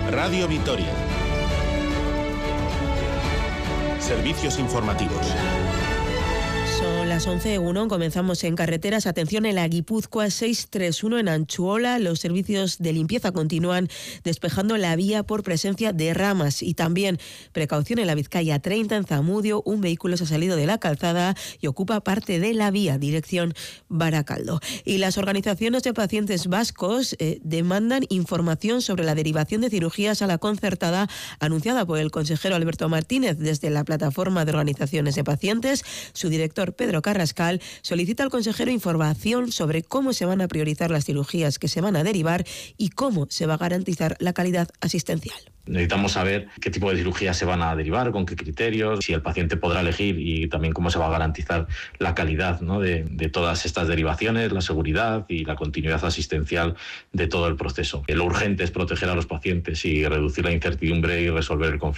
Radio Vitoria. Servicios informativos. Son las 11:01, comenzamos en carreteras. Atención, en la Guipúzcoa 631 en Anchuola, los servicios de limpieza continúan despejando la vía por presencia de ramas. Y también precaución en la Vizcaya 30 en Zamudio, un vehículo se ha salido de la calzada y ocupa parte de la vía, dirección Baracaldo. Y las organizaciones de pacientes vascos demandan información sobre la derivación de cirugías a la concertada anunciada por el consejero Alberto Martínez. Desde la plataforma de organizaciones de pacientes, su director Pedro Carrascal solicita al consejero información sobre cómo se van a priorizar las cirugías que se van a derivar y cómo se va a garantizar la calidad asistencial. Necesitamos saber qué tipo de cirugías se van a derivar, con qué criterios, si el paciente podrá elegir y también cómo se va a garantizar la calidad, ¿no?, de todas estas derivaciones, la seguridad y la continuidad asistencial de todo el proceso. Lo urgente es proteger a los pacientes y reducir la incertidumbre y resolver el conflicto